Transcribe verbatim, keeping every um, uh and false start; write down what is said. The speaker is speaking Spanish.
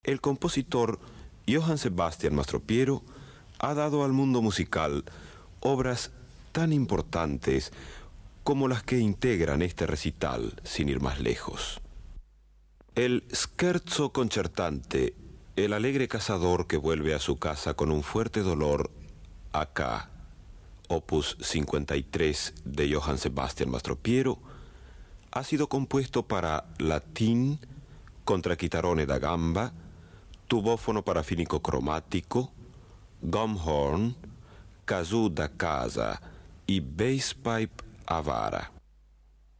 El compositor Johann Sebastian Mastropiero ha dado al mundo musical obras tan importantes como las que integran este recital, sin ir más lejos. El scherzo concertante, el alegre cazador que vuelve a su casa con un fuerte dolor, acá, opus cincuenta y tres de Johann Sebastian Mastropiero, ha sido compuesto para latín, contrachitarone da gamba, tubófono parafínico cromático, gumhorn, kazoo da casa y basspipe a vara.